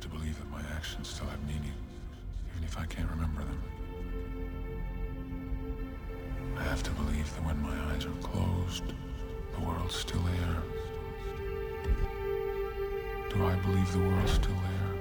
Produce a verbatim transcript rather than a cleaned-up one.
to believe that my actions still have meaning, even if I can't remember them. I have to believe that when my eyes are closed, the world's still there. Do I believe the world's still there?